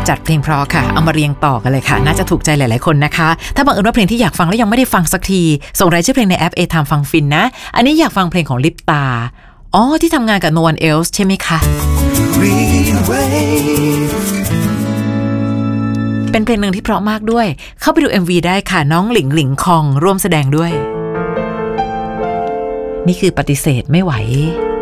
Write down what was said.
จัดเพลงเพราะค่ะเอามาเรียงต่อกันเลยค่ะน่าจะถูกใจหลายๆคนนะคะถ้าบังเอิญว่าเพลงที่อยากฟังแล้วยังไม่ได้ฟังสักทีส่งรายชื่อเพลงในแอป A-Time ฟังฟินนะอันนี้อยากฟังเพลงของลิปตาอ๋อที่ทำงานกับ No One Else ใช่ไหมคะเป็นเพลงหนึ่งที่เพราะมากด้วยเข้าไปดู MV ได้ค่ะน้องหลิงหลิงคองร่วมแสดงด้วยนี่คือปฏิเสธไม่ไหว